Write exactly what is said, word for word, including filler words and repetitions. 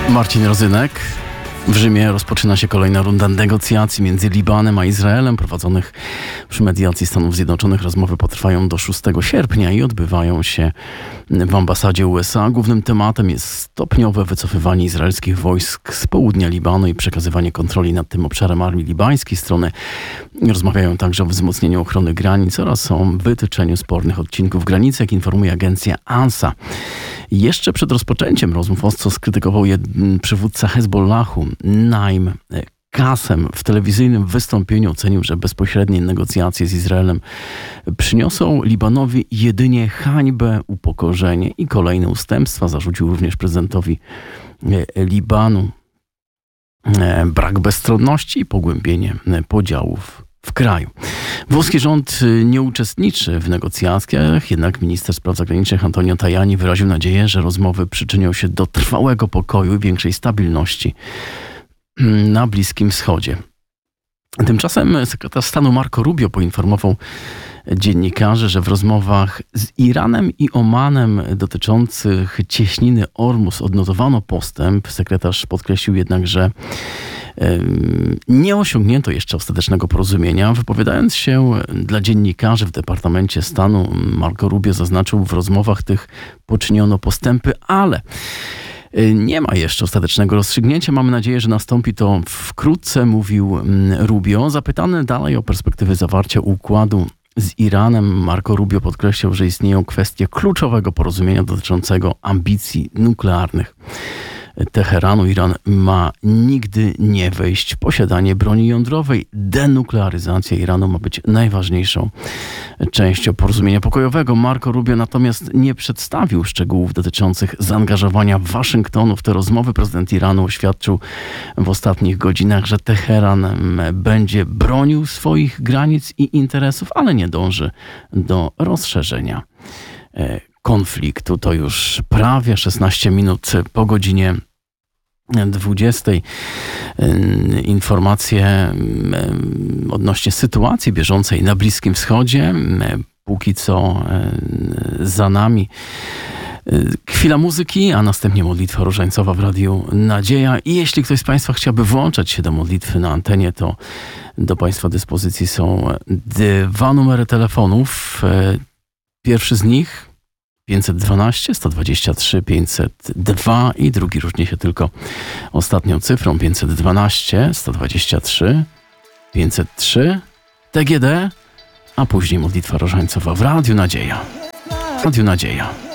Marcin Rozynek. W Rzymie rozpoczyna się kolejna runda negocjacji między Libanem a Izraelem prowadzonych przy mediacji Stanów Zjednoczonych. Rozmowy potrwają do szóstego sierpnia i odbywają się w ambasadzie U S A. Głównym tematem jest stopniowe wycofywanie izraelskich wojsk z południa Libanu i przekazywanie kontroli nad tym obszarem armii libańskiej. Strony rozmawiają także o wzmocnieniu ochrony granic oraz o wytyczeniu spornych odcinków granicy, jak informuje agencja ANSA. Jeszcze przed rozpoczęciem rozmów ostro skrytykował jeden przywódca Hezbollahu, Naim Kasem, w telewizyjnym wystąpieniu ocenił, że bezpośrednie negocjacje z Izraelem przyniosą Libanowi jedynie hańbę, upokorzenie i kolejne ustępstwa. Zarzucił również prezydentowi Libanu brak bezstronności i pogłębienie podziałów w kraju. Włoski rząd nie uczestniczy w negocjacjach, jednak minister spraw zagranicznych Antonio Tajani wyraził nadzieję, że rozmowy przyczynią się do trwałego pokoju i większej stabilności na Bliskim Wschodzie. Tymczasem sekretarz stanu Marco Rubio poinformował dziennikarzy, że w rozmowach z Iranem i Omanem dotyczących cieśniny Ormus odnotowano postęp. Sekretarz podkreślił jednak, że nie osiągnięto jeszcze ostatecznego porozumienia. Wypowiadając się dla dziennikarzy w Departamencie Stanu, Marco Rubio zaznaczył, w rozmowach tych poczyniono postępy, ale nie ma jeszcze ostatecznego rozstrzygnięcia. Mamy nadzieję, że nastąpi to wkrótce, mówił Rubio. Zapytany dalej o perspektywy zawarcia układu z Iranem, Marco Rubio podkreślał, że istnieją kwestie kluczowego porozumienia dotyczącego ambicji nuklearnych Teheranu. Iran ma nigdy nie wejść w posiadanie broni jądrowej. Denuklearyzacja Iranu ma być najważniejszą częścią porozumienia pokojowego. Marco Rubio natomiast nie przedstawił szczegółów dotyczących zaangażowania Waszyngtonu w te rozmowy. Prezydent Iranu oświadczył w ostatnich godzinach, że Teheran będzie bronił swoich granic i interesów, ale nie dąży do rozszerzenia konfliktu. To już prawie szesnaście minut po godzinie dwudziestej. Informacje odnośnie sytuacji bieżącej na Bliskim Wschodzie. Póki co za nami chwila muzyki, a następnie modlitwa różańcowa w Radiu Nadzieja. I jeśli ktoś z Państwa chciałby włączać się do modlitwy na antenie, to do Państwa dyspozycji są dwa numery telefonów. Pierwszy z nich pięćset dwanaście, sto dwadzieścia trzy, pięćset dwa i drugi różni się tylko ostatnią cyfrą pięćset dwanaście, sto dwadzieścia trzy, pięćset trzy, T G D, a później modlitwa różańcowa w Radiu Nadzieja. Radiu Nadzieja.